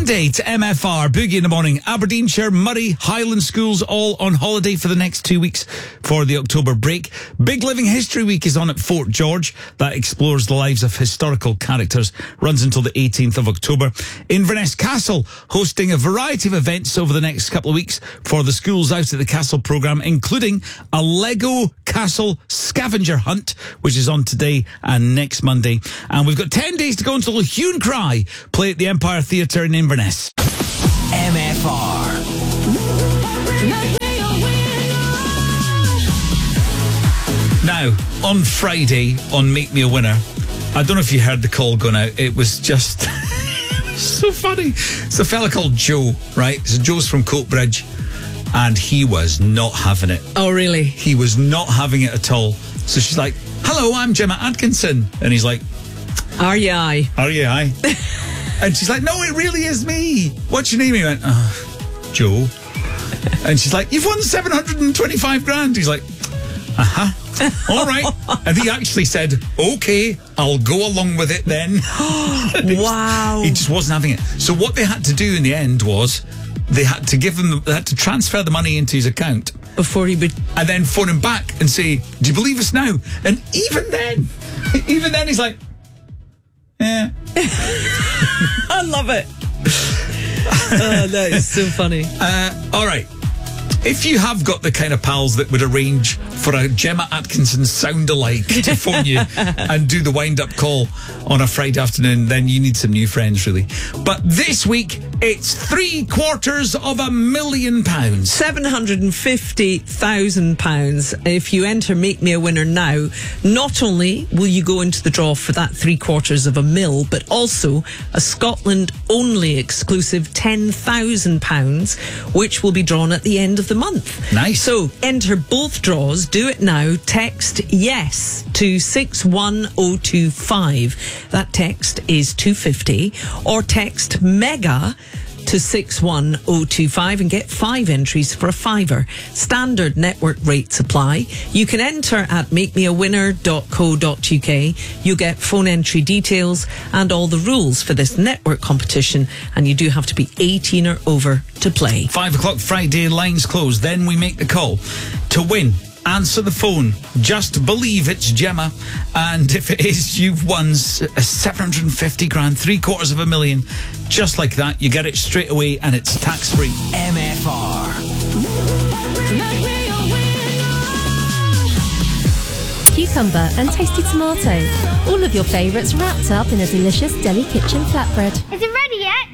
Monday to MFR, Boogie in the Morning. Aberdeenshire, Murray, Highland schools all on holiday for the next 2 weeks for the October break. Big Living History Week is on at Fort George. That explores the lives of historical characters. Runs until the 18th of October. Inverness Castle hosting a variety of events over the next couple of weeks for the schools out at the Castle programme, including a Lego Castle scavenger hunt, which is on today and next Monday. And we've got 10 days to go until Hue and Cry play at the Empire Theatre in Inverness. MFR. Now, on Friday, on Make Me a Winner, I don't know if you heard the call going out. It was just so funny. It's a fella called Joe, right? So Joe's from Coatbridge, and he was not having it. Oh, really? He was not having it at all. So she's like, "Hello, I'm Gemma Atkinson." And he's like, Are you I? "Are you I?" And she's like, "No, it really is me. What's your name?" He went, "Joe." And she's like, "You've won 725 grand. He's like, all right. And he actually said, "Okay, I'll go along with it then." Wow. He just wasn't having it. So what they had to do in the end was they had to transfer the money into his account Before he would... and then phone him back and say, "Do you believe us now?" And even then he's like, "Yeah." I love it. Oh, that is so funny. All right. If you have got the kind of pals that would arrange for a Gemma Atkinson sound-alike to phone you and do the wind-up call on a Friday afternoon, then you need some new friends, really. But this week, it's £750,000. £750,000. If you enter Make Me a Winner now, not only will you go into the draw for that £750,000, but also a Scotland-only exclusive £10,000, which will be drawn at the end of the month. Nice. So enter both draws. Do it now. Text YES to 61025. That text is 250. Or text MEGA to 61025 and get 5 entries for a £5. Standard network rates apply. You can enter at makemeawinner.co.uk. You'll get phone entry details and all the rules for this network competition, and you do have to be 18 or over to play. 5 o'clock Friday, lines closed. Then we make the call. To win, answer the phone. Just believe it's Gemma. And if it is, you've won 750 grand, £750,000. Just like that. You get it straight away and it's tax-free. MFR. Cucumber and tasty tomato. All of your favourites wrapped up in a delicious Deli Kitchen flatbread. Is it ready yet?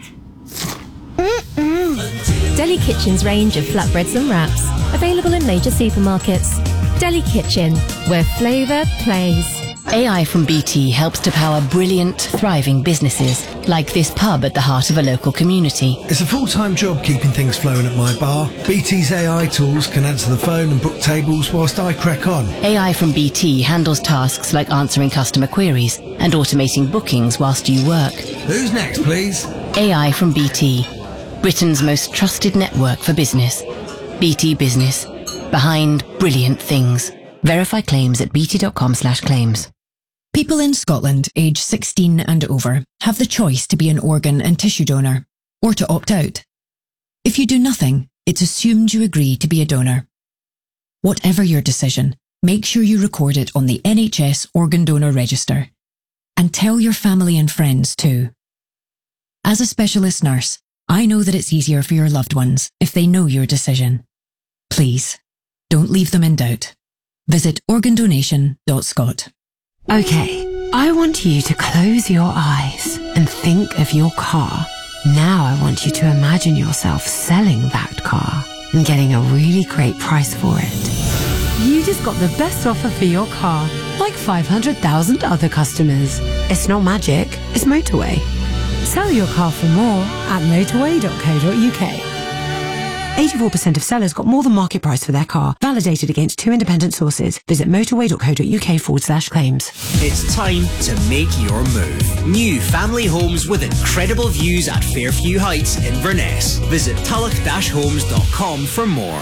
Deli Kitchen's range of flatbreads and wraps. Available in major supermarkets. Deli Kitchen, where flavour plays. AI from BT helps to power brilliant, thriving businesses, like this pub at the heart of a local community. It's a full-time job keeping things flowing at my bar. BT's AI tools can answer the phone and book tables whilst I crack on. AI from BT handles tasks like answering customer queries and automating bookings whilst you work. Who's next, please? AI from BT, Britain's most trusted network for business. BT Business, behind brilliant things. Verify claims at bt.com/claims. People in Scotland aged 16 and over have the choice to be an organ and tissue donor or to opt out. If you do nothing, it's assumed you agree to be a donor. Whatever your decision, make sure you record it on the NHS Organ Donor Register. And tell your family and friends too. As a specialist nurse, I know that it's easier for your loved ones if they know your decision. Please, don't leave them in doubt. Visit organdonation.scot. Okay, I want you to close your eyes and think of your car. Now I want you to imagine yourself selling that car and getting a really great price for it. You just got the best offer for your car, like 500,000 other customers. It's not magic, it's Motorway. Sell your car for more at motorway.co.uk. 84% of sellers got more than market price for their car. Validated against 2 independent sources. Visit motorway.co.uk/claims. It's time to make your move. New family homes with incredible views at Fairview Heights, Inverness. Visit tulloch-homes.com for more.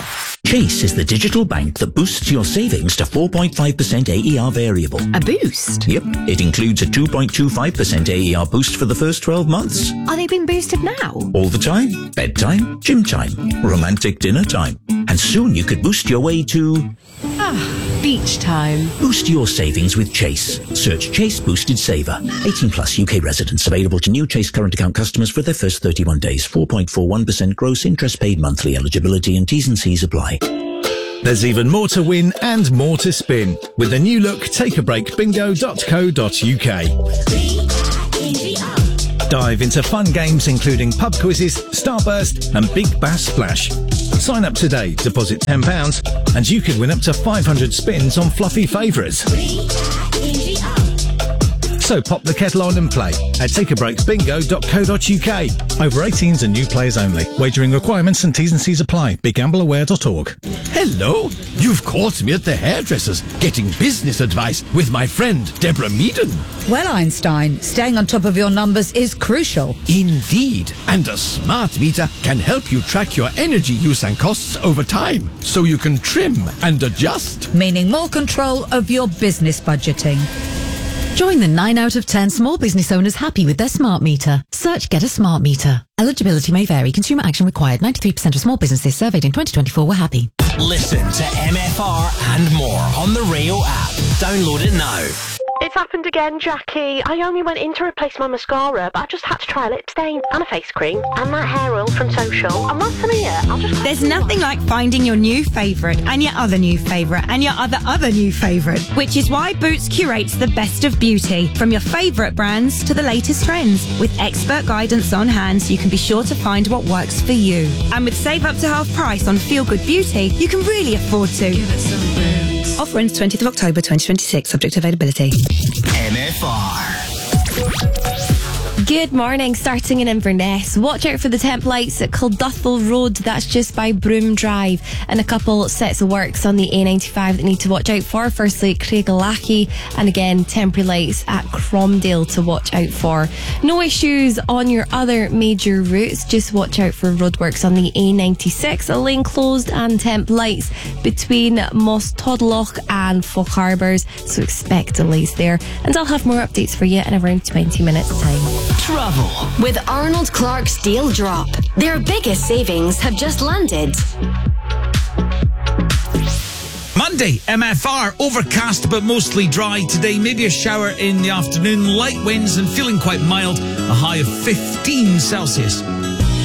Chase is the digital bank that boosts your savings to 4.5% AER variable. A boost? Yep. It includes a 2.25% AER boost for the first 12 months. Are they being boosted now? All the time. Bedtime, gym time, romantic dinner time. And soon you could boost your way to... beach time. Boost your savings with Chase. Search Chase Boosted Saver. 18 plus UK residents. Available to new Chase current account customers for their first 31 days. 4.41% gross interest paid monthly. Eligibility and T's and C's apply. There's even more to win and more to spin with the new look takeabreakbingo.co.uk. Dive into fun games including pub quizzes, Starburst and Big Bass Splash. Sign up today, deposit £10 and you could win up to 500 spins on fluffy favourites. So pop the kettle on and play at takeabreakbingo.co.uk. Over 18s and new players only. Wagering requirements and T's and C's apply. BeGambleAware.org. Hello, you've caught me at the hairdresser's getting business advice with my friend Deborah Meaden. Well, Einstein, staying on top of your numbers is crucial. Indeed, and a smart meter can help you track your energy use and costs over time, so you can trim and adjust. Meaning more control of your business budgeting. Join the 9 out of 10 small business owners happy with their smart meter. Search Get a Smart Meter. Eligibility may vary. Consumer action required. 93% of small businesses surveyed in 2024 were happy. Listen to MFR and more on the Rio app. Download it now. It's happened again, Jackie. I only went in to replace my mascara, but I just had to try a lip stain and a face cream and that hair oil from Social. And once I'm here, I'll just... There's nothing like finding your new favourite and your other new favourite and your other new favourite, which is why Boots curates the best of beauty, from your favourite brands to the latest trends. With expert guidance on hand, so you can be sure to find what works for you. And with save up to half price on Feel Good Beauty, you can really afford to. Give it some Boots. Offer ends 20th of October 2026, subject to availability. MFR. Good morning, starting in Inverness. Watch out for the temp lights at Kilduffel Road, that's just by Broome Drive, and a couple sets of works on the A95 that need to watch out for. Firstly, Craiglachie, and again, temporary lights at Cromdale to watch out for. No issues on your other major routes, just watch out for roadworks on the A96, a lane closed, and temp lights between Moss Todloch and Folk Harbours, so expect delays there. And I'll have more updates for you in around 20 minutes time. Travel with Arnold Clark's Deal Drop. Their biggest savings have just landed. Monday, MFR, overcast but mostly dry today. Maybe a shower in the afternoon, light winds and feeling quite mild. A high of 15 Celsius.